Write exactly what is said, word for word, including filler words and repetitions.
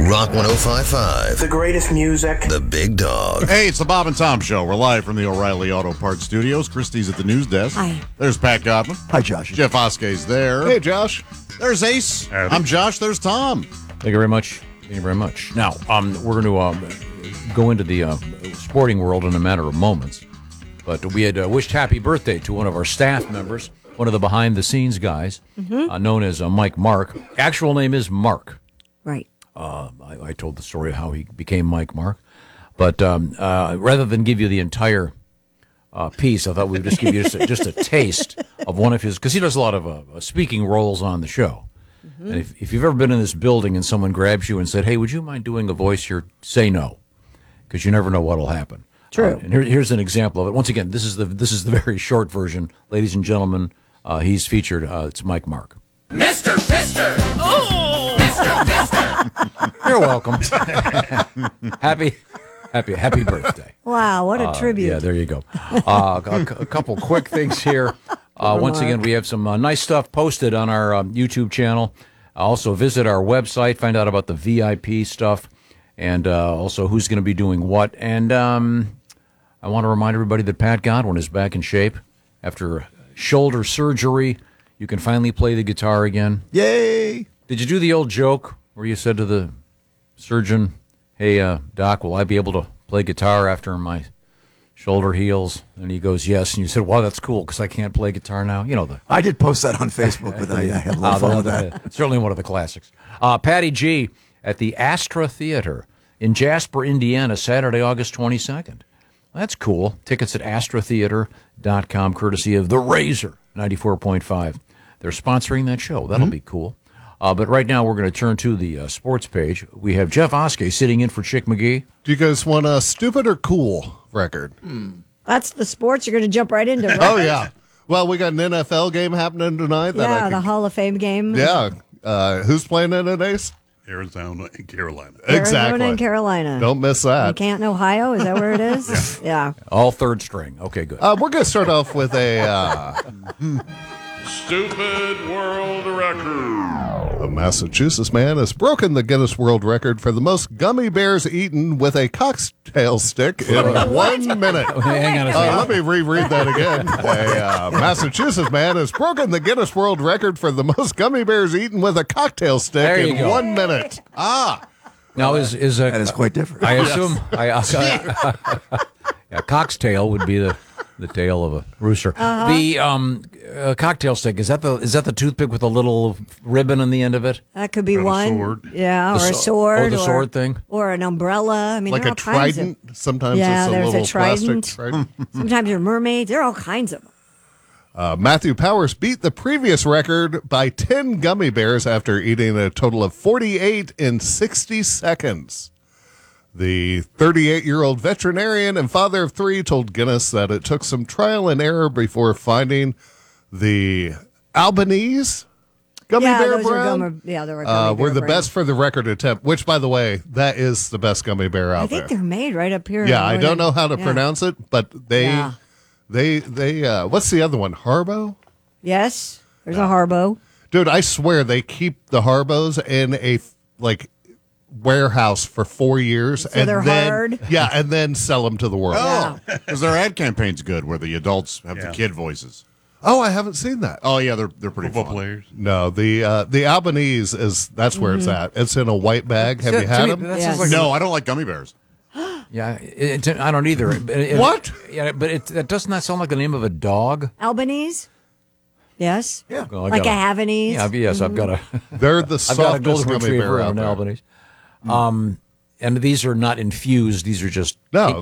Rock one oh five point five. The greatest music. The Big Dog. Hey, it's the Bob and Tom Show. We're live from the O'Reilly Auto Parts Studios. Christy's at the news desk. Hi. There's Pat Godwin. Hi, Josh. Jeff Oskey's there. Hey, Josh. There's Ace. Howdy. I'm Josh. There's Tom. Thank you very much. Thank you very much. Now, um, we're going to um, go into the uh, sporting world in a matter of moments. But we had uh, wished happy birthday to one of our staff members, one of the behind-the-scenes guys, mm-hmm. uh, known as uh, Mike Mark. Actual name is Mark. Right. Uh, I, I told the story of how he became Mike Mark. But um, uh, rather than give you the entire uh, piece, I thought we would just give you just a, just a taste of one of his, because he does a lot of uh, speaking roles on the show. Mm-hmm. And if, if you've ever been in this building and someone grabs you and said, hey, would you mind doing a voice here, say no, because you never know what will happen. True. Uh, and here, here's an example of it. Once again, this is the this is the very short version. Ladies and gentlemen, uh, he's featured. Uh, it's Mike Mark. Mister Pister! Oh! Mister Pister! You're welcome. happy, happy, happy birthday. Wow, what a uh, tribute. Yeah, there you go. Uh, a, a couple quick things here. Uh, once again, we have some uh, nice stuff posted on our um, YouTube channel. Also, visit our website, find out about the V I P stuff, and uh, also who's going to be doing what. And um, I want to remind everybody that Pat Godwin is back in shape after shoulder surgery. You can finally play the guitar again. Yay! Did you do the old joke where you said to the surgeon, hey, uh, Doc, will I be able to play guitar after my shoulder heals? And he goes, yes. And you said, wow, that's cool because I can't play guitar now. You know the. I did post that on Facebook, but I, I had a lot of fun with that. It's certainly one of the classics. Uh, Patty G at the Astra Theater in Jasper, Indiana, Saturday, August twenty-second. That's cool. Tickets at astra theater dot com, courtesy of The Razor, ninety-four point five. They're sponsoring that show. That'll mm-hmm. be cool. Uh, but right now, we're going to turn to the uh, sports page. We have Jeff Oskey sitting in for Chick McGee. Do you guys want a stupid or cool record? Mm. That's the sports you're going to jump right into. Right? Oh, yeah. Well, we got an N F L game happening tonight. That yeah, I the could, Hall of Fame game. Yeah. Uh, who's playing in it, Ace? Arizona and Carolina. Exactly. Arizona and Carolina. Don't miss that. In Canton, Ohio. Is that where it is? yeah. yeah. All third string. Okay, good. Uh, we're going to start off with a... Uh, Stupid world record. A Massachusetts man has broken the Guinness World Record for the most gummy bears eaten with a cocktail stick in one minute. Hang on a second. Uh, let me reread that again. A uh, Massachusetts man has broken the Guinness World Record for the most gummy bears eaten with a cocktail stick There you in go. one minute. Ah. Now, is is a, That is quite different. I assume I, I, yeah, cock's tail would be the, the tail of a rooster. Uh-huh. The um, uh, cocktail stick, is that the is that the toothpick with a little ribbon on the end of it? That could be Or a one. sword. Yeah, The or a so- sword. oh, the or, sword thing? Or an umbrella. I mean, Like there are a all kinds of- trident. Sometimes Yeah, it's a there's a little trident. plastic trident. Sometimes they're mermaids. There are all kinds of them. Uh, Matthew Powers beat the previous record by ten gummy bears after eating a total of forty-eight in sixty seconds. The thirty-eight-year-old veterinarian and father of three told Guinness that it took some trial and error before finding the Albanese gummy yeah, bear those are brand. gummy, yeah, they were uh, gummy were bear the brand. best for the record attempt, which, by the way, that is the best gummy bear out I think there. they're made right up here. Yeah, I Where don't they- know how to yeah. pronounce it, but they, Yeah. they, they, uh, what's the other one? Harbo? Yes, there's a Harbo. Dude, I swear they keep the Harbos in a like warehouse for four years, So and they're then hard? yeah, and then sell them to the world. Oh, because their ad campaign's good where the adults have Yeah. the kid voices. Oh, I haven't seen that. Oh, yeah, they're they're pretty Football fun. players. No, the uh, the Albanese is that's where it's at. It's in a white bag. Have Yeah, you to had me, them? that Yes. sounds like No, I don't like gummy bears. Yeah, it, it, I don't either. It- it- What? Yeah, but it, that doesn't that sound like the name of a dog? Albanese? Yes. Yeah. Well, I Like got a Havanese? Yeah, yes, I've got a They're the I've got a softest golden gummy retriever bear and out an there. Albanese. Um, and these are not infused; these are just No,